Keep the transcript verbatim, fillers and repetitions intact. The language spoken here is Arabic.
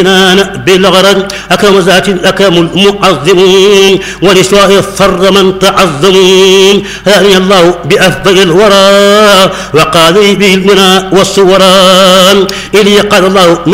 بالغرض أكرم ذات الأكرم المعظمون ولسواه الفر من تعظمون هاني الله بأفضل الورى وقال به المنى والصوران إلي قال الله